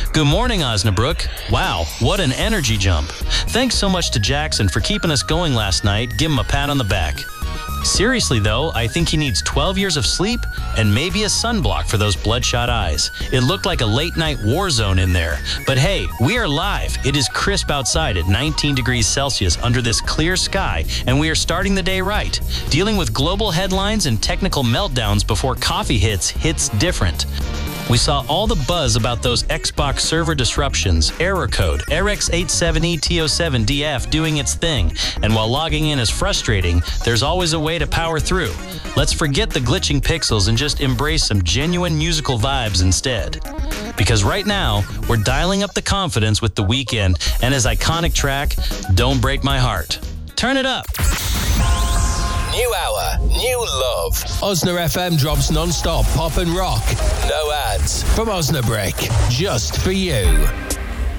Good morning, Osnabrück. Wow, what an energy jump. Thanks so much to Jackson for keeping us going last night. Give him a pat on the back. Seriously, though, I think he needs 12 years of sleep and maybe a sunblock for those bloodshot eyes. It looked like a late-night war zone in there. But hey, we are live. It is crisp outside at 19 degrees Celsius under this clear sky, and we are starting the day right, dealing with global headlines and technical meltdowns before coffee hits different. We saw all the buzz about those Xbox server disruptions, error code, RX870T07DF doing its thing, and while logging in is frustrating, there's always a way to power through. Let's forget the glitching pixels and just embrace some genuine musical vibes instead. Because right now, we're dialing up the confidence with The Weeknd and his iconic track, Don't Break My Heart. Turn it up. New hour, new love. Osna FM drops non-stop pop and rock. No ads. From Osnabrück, just for you.